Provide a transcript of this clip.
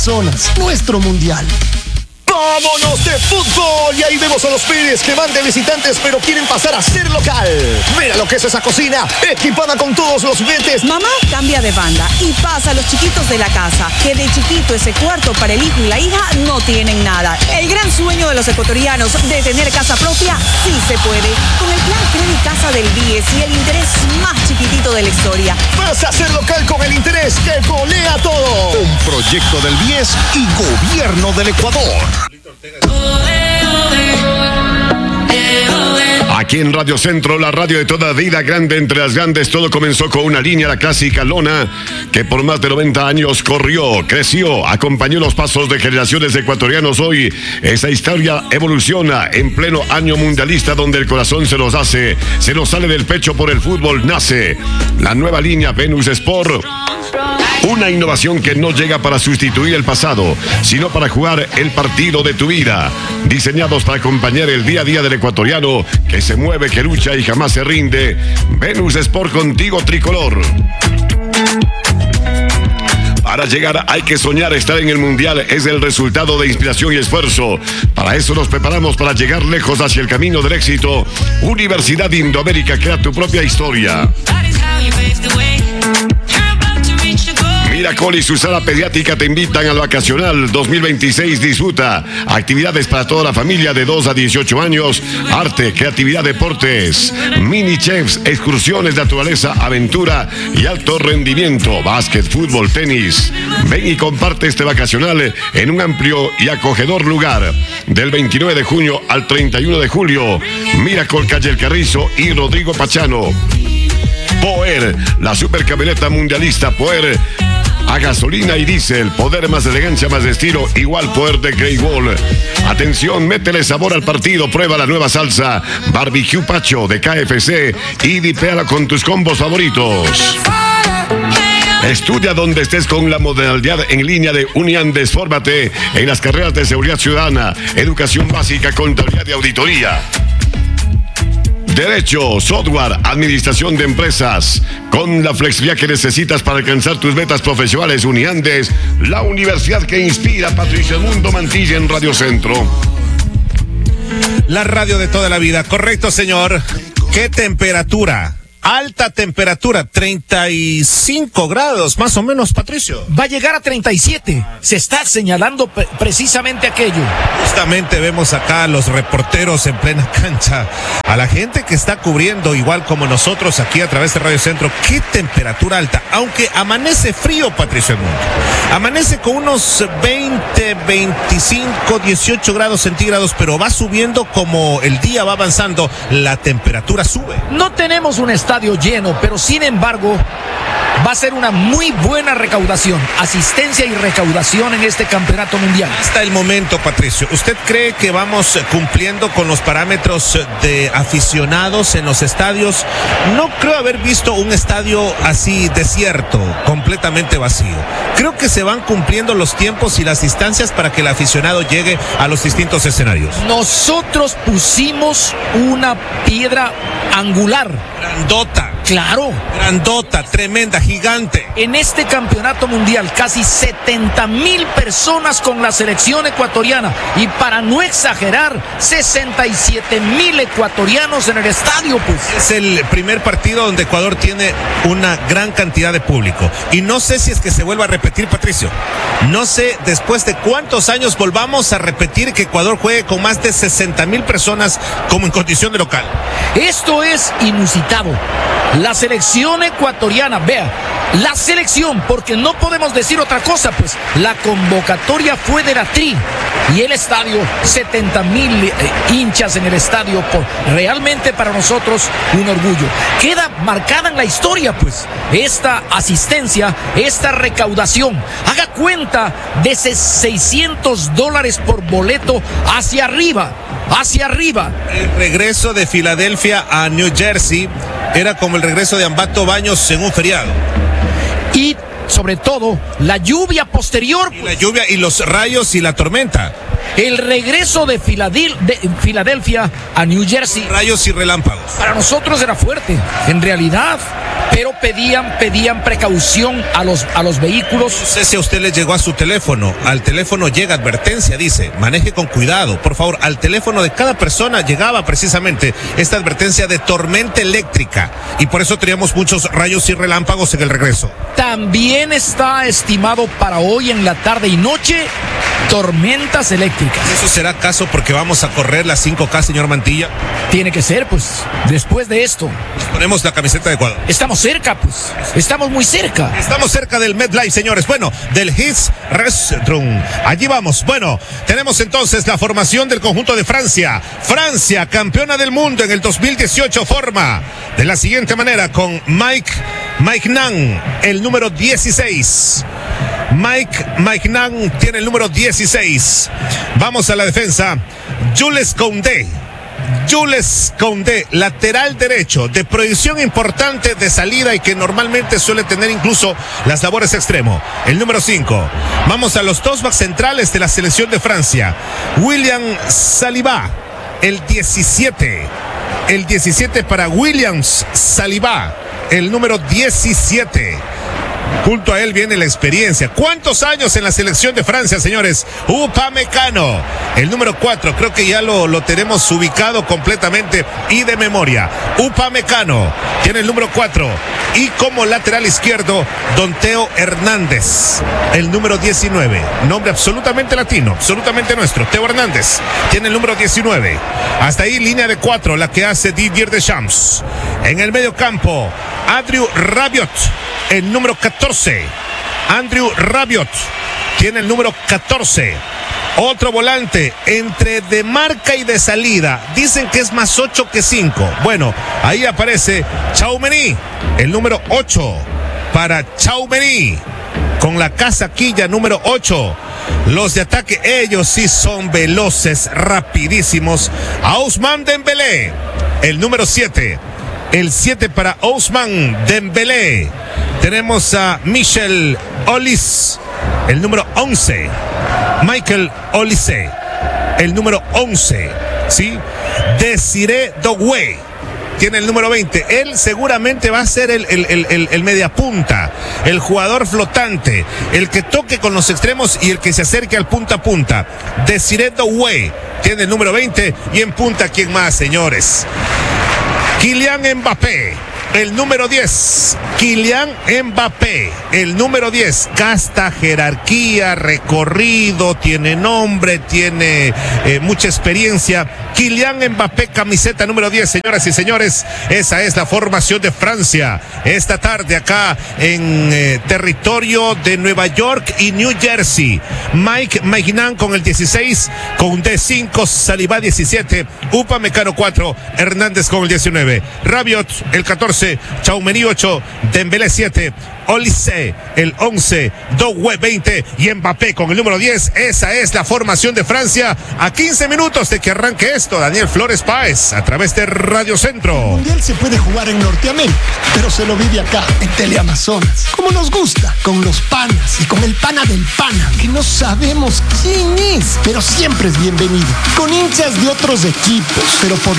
Zonas, nuestro mundial. ¡Vámonos de fútbol! Y ahí vemos a los Pérez que van de visitantes pero quieren pasar a ser local. Mira lo que es esa cocina, equipada con todos los juguetes. Mamá cambia de banda y pasa a los chiquitos de la casa, que de chiquito ese cuarto para el hijo y la hija no tienen nada. El gran sueño de los ecuatorianos de tener casa propia sí se puede. Con el plan Crédito Casa del BIES y el interés más chiquitito de la historia. Vas a ser local con el interés que golea todo. Un proyecto del BIES y Gobierno del Ecuador. Aquí en Radio Centro, la radio de toda vida, grande entre las grandes, todo comenzó con una línea, la clásica lona, que por más de 90 años corrió, creció, acompañó los pasos de generaciones de ecuatorianos. Hoy, esa historia evoluciona en pleno año mundialista, donde el corazón se nos sale del pecho por el fútbol, nace la nueva línea Venus Sport. Una innovación que no llega para sustituir el pasado, sino para jugar el partido de tu vida. Diseñados para acompañar el día a día del ecuatoriano, que se mueve, que lucha y jamás se rinde. Venus Sport, contigo tricolor. Para llegar hay que soñar, estar en el mundial es el resultado de inspiración y esfuerzo. Para eso nos preparamos para llegar lejos hacia el camino del éxito. Universidad Indoamérica, crea tu propia historia. Miracol y su sala pediátrica te invitan al Vacacional 2026. Disfruta actividades para toda la familia de 2 a 18 años, arte, creatividad, deportes, mini chefs, excursiones, naturaleza, aventura y alto rendimiento, básquet, fútbol, tenis. Ven y comparte este Vacacional en un amplio y acogedor lugar. Del 29 de junio al 31 de julio, Miracol, calle El Carrizo y Rodrigo Pachano. Poer, la supercamioneta mundialista Poer, a gasolina y diésel, poder más elegancia, más estilo, igual poder de Great Wall. Atención, métele sabor al partido, prueba la nueva salsa Barbecue Pacho de KFC y dipéala con tus combos favoritos. Estudia donde estés con la modalidad en línea de Uniandes. Fórmate en las carreras de seguridad ciudadana, educación básica, contabilidad y auditoría. Derecho, software, administración de empresas. Con la flexibilidad que necesitas para alcanzar tus metas profesionales, Uniandes, la universidad que inspira. Patricio Mundo Mantilla en Radio Centro. La radio de toda la vida. Correcto, señor. ¿Qué temperatura? Alta temperatura, 35 grados, más o menos, Patricio. Va a llegar a 37. Se está señalando precisamente aquello. Justamente vemos acá a los reporteros en plena cancha, a la gente que está cubriendo, igual como nosotros aquí a través de Radio Centro. Qué temperatura alta, aunque amanece frío, Patricio Mundo. Amanece con unos 20, 25, 18 grados centígrados, pero va subiendo como el día va avanzando, la temperatura sube. No tenemos un estadio lleno, pero sin embargo va a ser una muy buena recaudación, asistencia y recaudación en este campeonato mundial. Hasta el momento, Patricio, ¿usted cree que vamos cumpliendo con los parámetros de aficionados en los estadios? No creo haber visto un estadio así desierto, completamente vacío. Creo que se van cumpliendo los tiempos y las distancias para que el aficionado llegue a los distintos escenarios. Nosotros pusimos una piedra angular. Grandota. Claro. Grandota, tremenda, gigante. En este campeonato mundial, casi 70,000 personas con la selección ecuatoriana. Y para no exagerar, 67,000 ecuatorianos en el estadio, pues. Es el primer partido donde Ecuador tiene una gran cantidad de público. Y no sé si es que se vuelva a repetir, Patricio. No sé después de cuántos años volvamos a repetir que Ecuador juegue con más de 60,000 personas como en condición de local. Esto es inusitado. La selección ecuatoriana, vea, la selección, porque no podemos decir otra cosa, pues la convocatoria fue de la Tri y el estadio, 70,000 hinchas en el estadio, realmente para nosotros un orgullo. Queda marcada en la historia, pues, esta asistencia, esta recaudación. Haga cuenta de ese $600 por boleto hacia arriba. El regreso de Filadelfia a New Jersey era como el regreso de Ambato Baños en un feriado. Y sobre todo, la lluvia posterior. Y la lluvia y los rayos y la tormenta. El regreso de Filadelfia a New Jersey. Rayos y relámpagos. Para nosotros era fuerte. En realidad, pero pedían precaución a los vehículos. No sé si a usted le llegó a su teléfono. Al teléfono llega advertencia, dice, maneje con cuidado. Por favor, al teléfono de cada persona llegaba precisamente esta advertencia de tormenta eléctrica. Y por eso teníamos muchos rayos y relámpagos en el regreso. También está estimado para hoy en la tarde y noche tormentas eléctricas. ¿Eso será acaso porque vamos a correr las 5K, señor Mantilla? Tiene que ser, pues, después de esto. Nos ponemos la camiseta de Ecuador. Estamos cerca, pues. Estamos muy cerca. Estamos cerca del MetLife, señores. Bueno, del Hits Restaurant. Allí vamos. Bueno, tenemos entonces la formación del conjunto de Francia. Francia, campeona del mundo en el 2018, forma de la siguiente manera con Mike Maignan, el número 16. Mike Maignan tiene el número 16. Vamos a la defensa. Jules Koundé, lateral derecho, de proyección importante de salida y que normalmente suele tener incluso las labores extremo. El número 5. Vamos a los dos backs centrales de la selección de Francia. William Saliba, el 17. El 17 para Williams Saliba, el número 17. Junto a él viene la experiencia. ¿Cuántos años en la selección de Francia, señores? Upamecano, el número 4. Creo que ya lo tenemos ubicado completamente y de memoria. Upamecano tiene el número 4. Y como lateral izquierdo, Don Teo Hernández, el número 19. Nombre absolutamente latino, absolutamente nuestro. Teo Hernández tiene el número 19. Hasta ahí línea de 4, la que hace Didier Deschamps. En el medio campo, Andrew Rabiot, el número 14. Andrew Rabiot tiene el número 14. Otro volante entre de marca y de salida. Dicen que es más 8 que 5. Bueno, ahí aparece Tchouaméni, el número 8 para Tchouaméni, con la casaquilla número 8. Los de ataque, ellos sí son veloces, rapidísimos. Ousmane Dembélé, el número 7. El 7 para Ousmane Dembélé. Tenemos a Michel Olise, el número 11. Michael Olise, el número 11. ¿Sí? Desiré Doué tiene el número 20. Él seguramente va a ser el mediapunta, el jugador flotante, el que toque con los extremos y el que se acerque al punta a punta. Desiré Doué tiene el número 20. Y en punta, ¿quién más, señores? Kylian Mbappé, el número 10. Kylian Mbappé, el número 10. Casta jerarquía, recorrido, tiene nombre, tiene mucha experiencia. Kylian Mbappé, camiseta número 10, señoras y señores. Esa es la formación de Francia esta tarde acá en territorio de Nueva York y New Jersey. Mike Maignan con el 16, Koundé 5, Saliba 17, Upamecano 4, Hernández con el 19, Rabiot el 14, Tchouaméni 8, Dembélé 7, Olise el 11, Doué 20 y Mbappé con el número 10. Esa es la formación de Francia a 15 minutos de que arranque esto. Daniel Flores Páez a través de Radio Centro. El Mundial se puede jugar en Norteamérica, pero se lo vive acá, en Teleamazonas. Como nos gusta, con los panas y con el pana del pana, que no sabemos quién es, pero siempre es bienvenido. Con hinchas de otros equipos, pero por